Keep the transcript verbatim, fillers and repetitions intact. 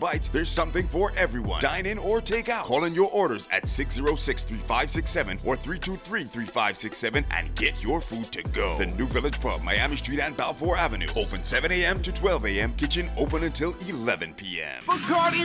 bites, there's something for everyone. Dine in or take out. Call in your orders at six oh six, three five six seven or three two three, three five six seven and get your food to go. The New Village Pub, Miami Street and Balfour Avenue. Open seven a.m. to twelve a.m. Kitchen open until eleven p.m. Bacardi